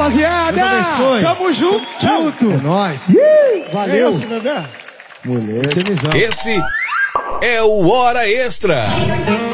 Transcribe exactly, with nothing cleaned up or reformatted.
rapaziada. Deus abençoe. Tamo junto. Junto. É nóis. Valeu. É esse, bebê. Moleque. Esse é o Hora Extra.